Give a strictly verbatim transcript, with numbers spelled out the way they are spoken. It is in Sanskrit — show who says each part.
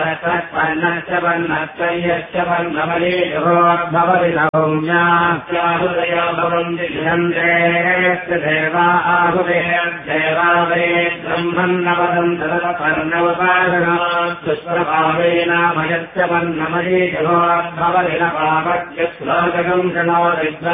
Speaker 1: तत्पन्नश्च पन्नत्रयश्च पन्नमलीभवति नौम्याहुदयो भवन्ति धियन्तेश्च देवा आहुदेर्देवा वे ब्रह्मन्नवदन्त तत्पर्णवपादना दुष्प्रभावेनामयश्च पन्नमलीभवति न पापस्य श्लोकम् शृणोति